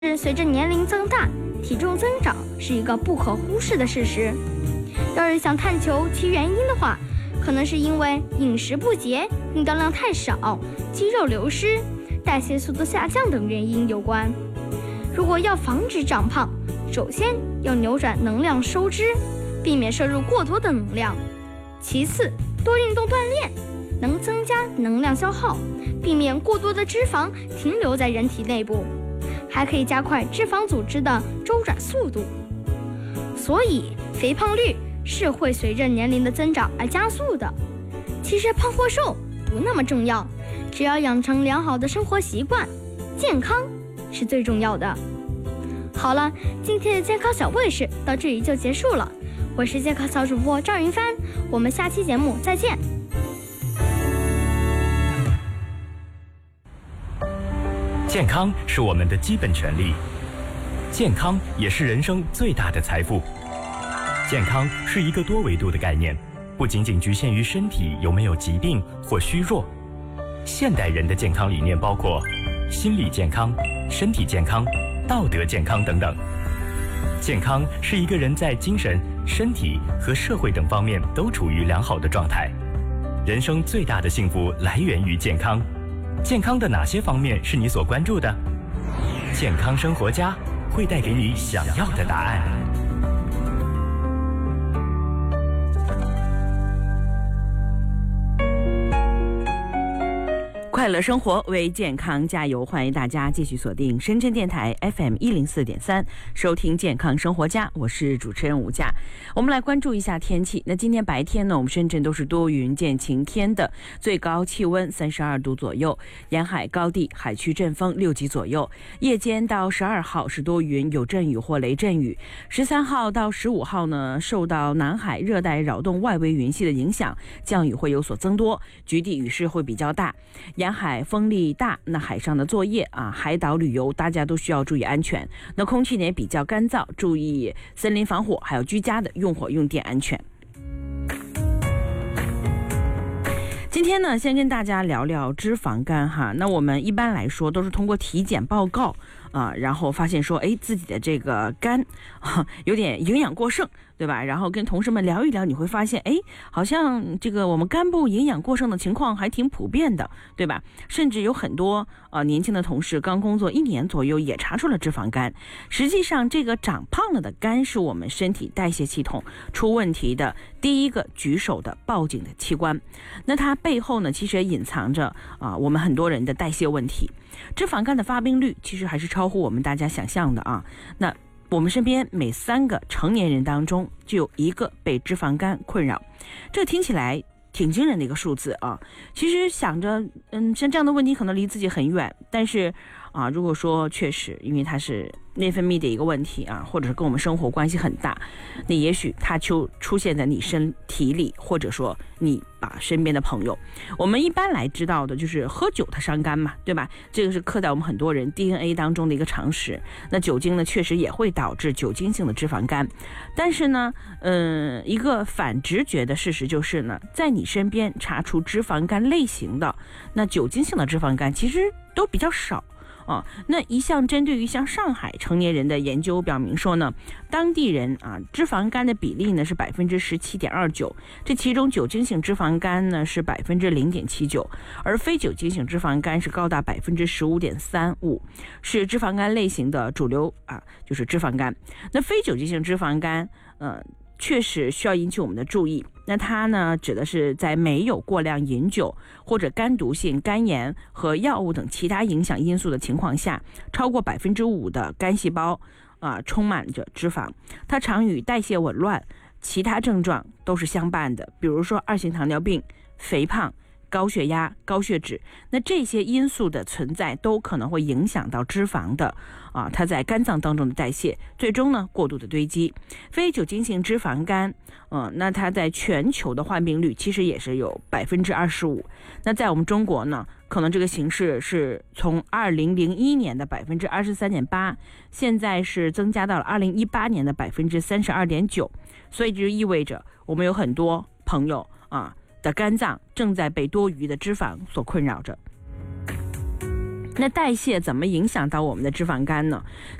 随着年龄增大，体重增长是一个不可忽视的事实。要是想探求其原因的话，可能是因为饮食不节、运动量太少、肌肉流失、代谢速度下降等原因有关。如果要防止长胖，首先要扭转能量收支，避免摄入过多的能量。其次，多运动锻炼，能增加能量消耗，避免过多的脂肪停留在人体内部，还可以加快脂肪组织的周转速度。所以，肥胖率是会随着年龄的增长而加速的。其实胖或瘦不那么重要，只要养成良好的生活习惯，健康是最重要的。好了，今天的健康小卫士到这里就结束了。我是健康小主播赵云帆，我们下期节目再见。 健康是我们的基本权利，健康也是人生最大的财富。健康是一个多维度的概念，不仅仅局限于身体有没有疾病或虚弱。现代人的健康理念包括心理健康、身体健康、道德健康等等。健康是一个人在精神、身体和社会等方面都处于良好的状态。人生最大的幸福来源于健康。健康的哪些方面是你所关注的？健康生活家会带给你想要的答案。 快乐生活，为健康加油！欢迎大家继续锁定深圳电台 FM104.3，收听健康生活家，我是主持人吴佳。我们来关注一下天气。那今天白天呢，我们深圳都是多云见晴天的，最高气温32度左右，沿海高地海区阵风6级左右。夜间到12号是多云，有阵雨或雷阵雨。13号到15号呢，受到南海热带扰动外围云系的影响，降雨会有所增多，局地雨势会比较大。沿海风力大，那海上的作业海岛旅游大家都需要注意安全。那空气呢也比较干燥，注意森林防火，还有居家的用火用电安全。今天呢，先跟大家聊聊脂肪肝哈。那我们一般来说都是通过体检报告然后发现说，自己的这个肝有点营养过剩，对吧？然后跟同事们聊一聊，你会发现，好像这个我们肝部营养过剩的情况还挺普遍的，对吧？甚至有很多年轻的同事刚工作1年左右也查出了脂肪肝。实际上，这个长胖了的肝是我们身体代谢系统出问题的第一个举手的报警的器官。那它背后呢，其实也隐藏着我们很多人的代谢问题。脂肪肝的发病率其实还是超乎我们大家想象的啊。那我们身边每3个成年人当中就有1个被脂肪肝困扰，这听起来挺惊人的一个数字啊。其实想着像这样的问题可能离自己很远，但是如果说确实因为它是内分泌的一个问题或者是跟我们生活关系很大，那也许它就出现在你身体里，或者说你把身边的朋友。我们一般来知道的就是喝酒它伤肝嘛，对吧？这个是刻在我们很多人 DNA 当中的一个常识。那酒精呢，确实也会导致酒精性的脂肪肝。但是呢一个反直觉的事实就是呢，在你身边查出脂肪肝类型的那酒精性的脂肪肝其实都比较少。那一项针对于像上海成年人的研究表明说呢，当地人脂肪肝的比例呢是 17.29%， 这其中酒精性脂肪肝呢是 0.79%， 而非酒精性脂肪肝是高达 15.35%， 是脂肪肝类型的主流就是脂肪肝。那非酒精性脂肪肝确实需要引起我们的注意。那它呢，指的是在没有过量饮酒或者肝毒性、肝炎和药物等其他影响因素的情况下，超过 5% 的肝细胞充满着脂肪。它常与代谢紊乱、其他症状都是相伴的，比如说2型糖尿病、肥胖、高血压、高血脂。那这些因素的存在都可能会影响到脂肪的它在肝脏当中的代谢，最终呢过度的堆积。非酒精性脂肪肝那它在全球的患病率其实也是有 25%。 那在我们中国呢，可能这个形势是从2001年的 23.8%， 现在是增加到了2018年的 32.9%。 所以就意味着我们有很多朋友的肝脏正在被多余的脂肪所困扰着。 那代谢怎么影响到我们的脂肪肝呢？